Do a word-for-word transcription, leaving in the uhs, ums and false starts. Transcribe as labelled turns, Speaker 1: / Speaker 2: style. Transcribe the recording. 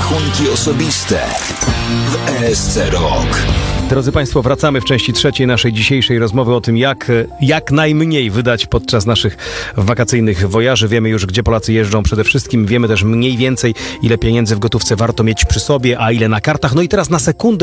Speaker 1: rachunki osobiste w E S C Rok.
Speaker 2: Drodzy Państwo, wracamy w części trzeciej naszej dzisiejszej rozmowy o tym, jak, jak najmniej wydać podczas naszych wakacyjnych wojaży. Wiemy już, gdzie Polacy jeżdżą przede wszystkim. Wiemy też mniej więcej, ile pieniędzy w gotówce warto mieć przy sobie, a ile na kartach. No i teraz na sekundę